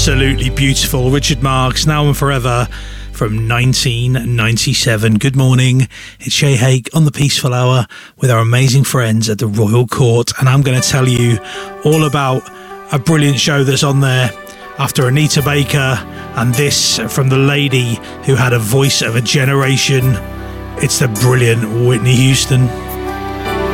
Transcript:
absolutely beautiful Richard Marx, Now and Forever, from 1997. Good morning, it's Shay Hake on the Peaceful Hour with our amazing friends at the Royal Court, and I'm going to tell you all about a brilliant show that's on there after Anita Baker and this from the lady who had a voice of a generation. It's the brilliant Whitney Houston.